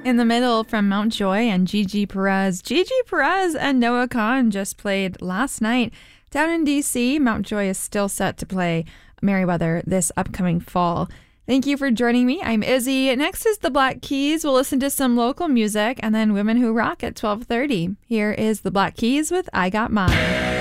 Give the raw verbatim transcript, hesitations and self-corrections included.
In the Middle from Mount Joy and Gigi Perez. Gigi Perez and Noah Kahan just played last night down in D C. Mount Joy is still set to play Merriweather this upcoming fall. Thank you for joining me. I'm Izzy. Next is the Black Keys. We'll listen to some local music and then Women Who Rock at twelve thirty. Here is the Black Keys with I Got Mine.